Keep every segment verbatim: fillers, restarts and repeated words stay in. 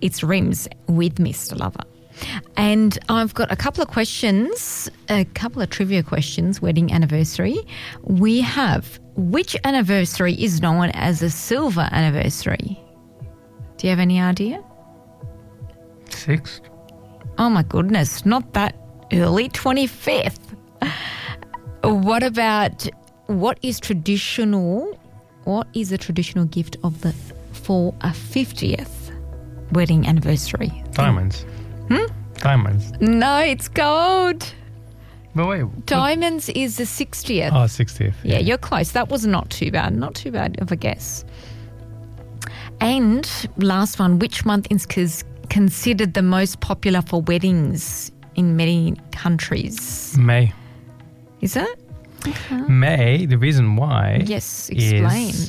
It's Rims with Mister Lover. And I've got a couple of questions, a couple of trivia questions, wedding anniversary. We have, which anniversary is known as a silver anniversary? Do you have any idea? Sixth. Oh, my goodness, not that early, twenty-fifth. What about, what is traditional, what is a traditional gift of the for a fiftieth wedding anniversary? Diamonds. Hmm? Diamonds. No, it's gold. But wait. what- Diamonds is the sixtieth. Oh, sixtieth. Yeah, you're close. That was not too bad. Not too bad of a guess. And last one, which month is cons- considered the most popular for weddings in many countries? May. Is it? Okay. May, the reason why. Yes, explain. Is,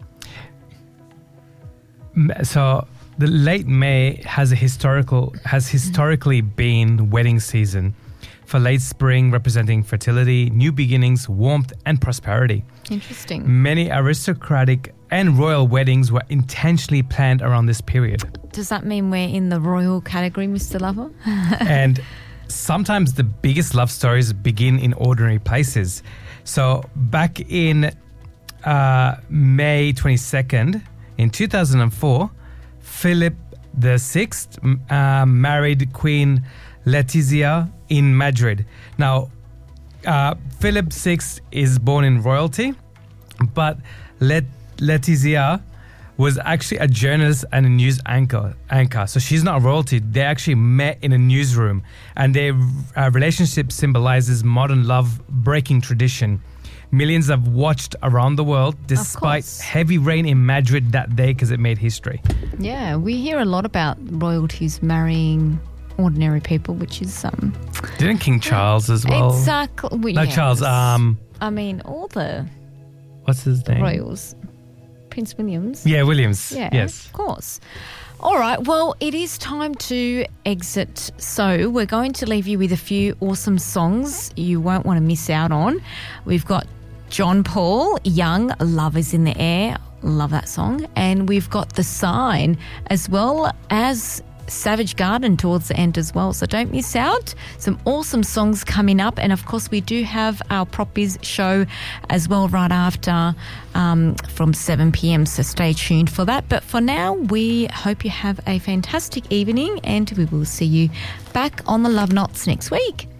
M- so the late May has a historical has historically been wedding season for late spring, representing fertility, new beginnings, warmth, and prosperity. Interesting. Many aristocratic and royal weddings were intentionally planned around this period. Does that mean we're in the royal category, Mister Lover? And sometimes the biggest love stories begin in ordinary places. So back in uh, May twenty-second, in two thousand four, Philip the Sixth uh, married Queen Letizia in Madrid. Now, uh, Philip the Sixth is born in royalty, but Let- Letizia was actually a journalist and a news anchor. Anchor, so she's not royalty. They actually met in a newsroom, and their uh, relationship symbolizes modern love breaking tradition. Millions have watched around the world, despite course. heavy rain in Madrid that day, because it made history. Yeah, we hear a lot about royalties marrying ordinary people, which is um Didn't King Charles as well? exactly. well, No, yes. Charles. Um, I mean, all the what's his name? royals, Prince Williams. Yeah, Williams. Yeah, Yes. of course. All right, well, it is time to exit. So we're going to leave you with a few awesome songs you won't want to miss out on. We've got John Paul, Young, Love is in the Air. Love that song. And we've got The Sign, as well as Savage Garden towards the end as well. So don't miss out. Some awesome songs coming up. And of course, we do have our Prop Biz show as well right after um, from seven p.m. So stay tuned for that. But for now, we hope you have a fantastic evening and we will see you back on the Love Knots next week.